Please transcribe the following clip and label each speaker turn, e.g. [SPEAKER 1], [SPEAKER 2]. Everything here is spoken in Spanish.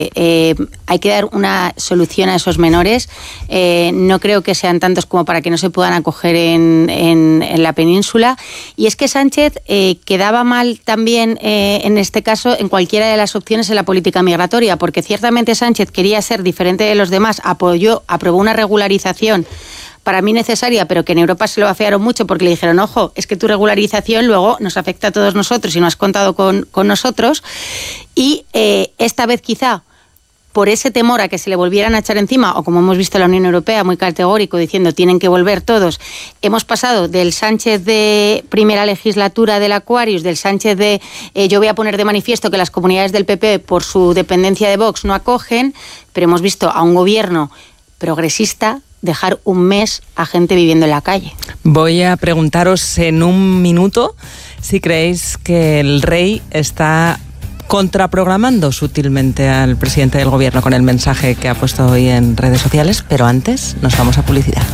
[SPEAKER 1] hay que dar una solución a esos menores. No creo que sean tantos como para que no se puedan acoger en la península. Y es que Sánchez quedaba mal también en este caso en cualquiera de las opciones en la política migratoria, porque ciertamente Sánchez quería ser diferente de los demás, aprobó una regularización para mí necesaria, pero que en Europa se lo afearon mucho porque le dijeron, ojo, es que tu regularización luego nos afecta a todos nosotros y no has contado con nosotros. Y esta vez quizá por ese temor a que se le volvieran a echar encima, o como hemos visto la Unión Europea muy categórico diciendo tienen que volver todos, hemos pasado del Sánchez de primera legislatura del Aquarius, del Sánchez de yo voy a poner de manifiesto que las comunidades del PP por su dependencia de Vox no acogen, pero hemos visto a un gobierno progresista dejar un mes a gente viviendo en la calle.
[SPEAKER 2] Voy a preguntaros en un minuto si creéis que el rey está contraprogramando sutilmente al presidente del gobierno con el mensaje que ha puesto hoy en redes sociales, pero antes nos vamos a publicidad.